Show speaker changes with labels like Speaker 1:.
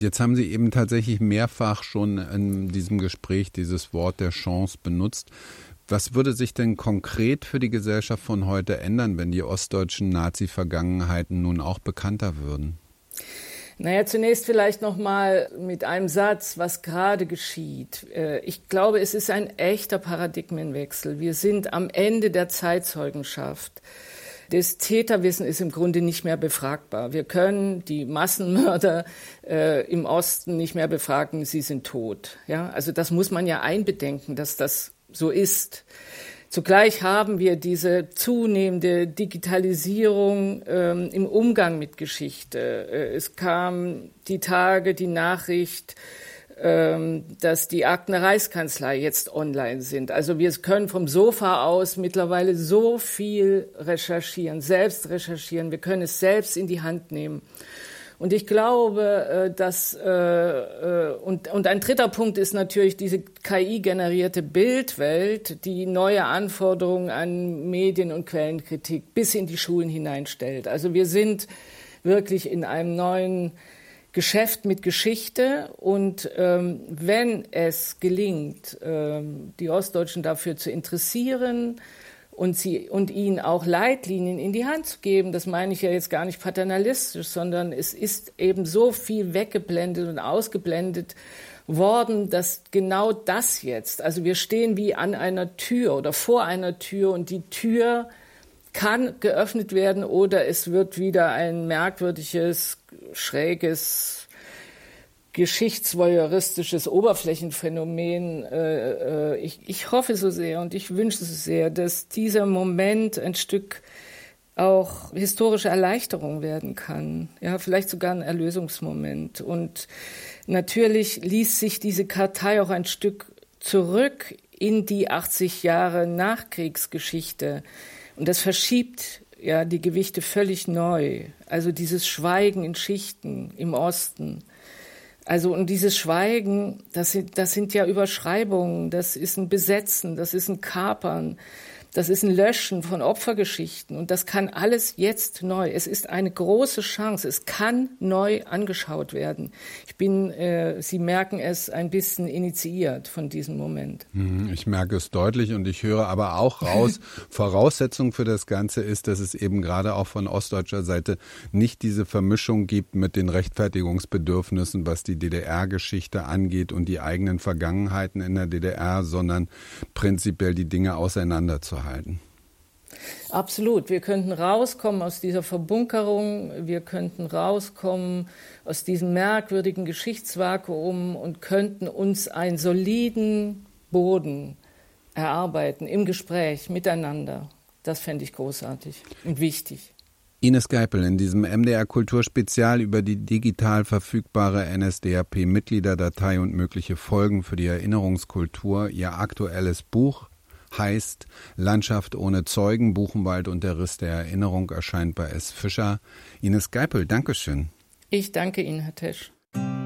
Speaker 1: Jetzt haben Sie eben tatsächlich mehrfach schon in diesem Gespräch dieses Wort der Chance benutzt. Was würde sich denn konkret für die Gesellschaft von heute ändern, wenn die ostdeutschen Nazi-Vergangenheiten nun auch bekannter würden?
Speaker 2: Naja, zunächst vielleicht noch mal mit einem Satz, was gerade geschieht. Ich glaube, es ist ein echter Paradigmenwechsel. Wir sind am Ende der Zeitzeugenschaft. Das Täterwissen ist im Grunde nicht mehr befragbar. Wir können die Massenmörder im Osten nicht mehr befragen, sie sind tot. Ja? Also das muss man ja einbedenken, dass das so ist. Zugleich haben wir diese zunehmende Digitalisierung im Umgang mit Geschichte. Es kam die Tage die Nachricht, dass die Akten der Reichskanzlei jetzt online sind. Also wir können vom Sofa aus mittlerweile so viel recherchieren, selbst recherchieren. Wir können es selbst in die Hand nehmen. Und ich glaube, dass und ein dritter Punkt ist natürlich diese KI-generierte Bildwelt, die neue Anforderungen an Medien- und Quellenkritik bis in die Schulen hineinstellt. Also wir sind wirklich in einem neuen Geschäft mit Geschichte. Und wenn es gelingt, die Ostdeutschen dafür zu interessieren, und ihnen auch Leitlinien in die Hand zu geben, das meine ich ja jetzt gar nicht paternalistisch, sondern es ist eben so viel weggeblendet und ausgeblendet worden, dass genau das jetzt, also wir stehen wie an einer Tür oder vor einer Tür und die Tür kann geöffnet werden oder es wird wieder ein merkwürdiges, schräges, geschichtsvoyeuristisches Oberflächenphänomen. Ich hoffe so sehr und ich wünsche es sehr, dass dieser Moment ein Stück auch historische Erleichterung werden kann. Ja, vielleicht sogar ein Erlösungsmoment. Und natürlich liest sich diese Kartei auch ein Stück zurück in die 80 Jahre Nachkriegsgeschichte. Und das verschiebt ja die Gewichte völlig neu. Also dieses Schweigen in Schichten im Osten. Also und dieses Schweigen, das sind ja Überschreibungen, das ist ein Besetzen, das ist ein Kapern, das ist ein Löschen von Opfergeschichten und das kann alles jetzt neu. Es ist eine große Chance, es kann neu angeschaut werden. Ich bin, Sie merken es, ein bisschen initiiert von diesem Moment.
Speaker 1: Ich merke es deutlich und ich höre aber auch raus, Voraussetzung für das Ganze ist, dass es eben gerade auch von ostdeutscher Seite nicht diese Vermischung gibt mit den Rechtfertigungsbedürfnissen, was die DDR-Geschichte angeht und die eigenen Vergangenheiten in der DDR, sondern prinzipiell die Dinge auseinanderzuhalten.
Speaker 2: Absolut. Wir könnten rauskommen aus dieser Verbunkerung, wir könnten rauskommen aus diesem merkwürdigen Geschichtsvakuum und könnten uns einen soliden Boden erarbeiten im Gespräch miteinander. Das fände ich großartig und wichtig.
Speaker 1: Ines Geipel in diesem MDR-Kulturspezial über die digital verfügbare NSDAP-Mitgliederdatei und mögliche Folgen für die Erinnerungskultur. Ihr aktuelles Buch heißt Landschaft ohne Zeugen, Buchenwald und der Riss der Erinnerung, erscheint bei S. Fischer. Ines Geipel, Dankeschön.
Speaker 2: Ich danke Ihnen, Herr Tesch.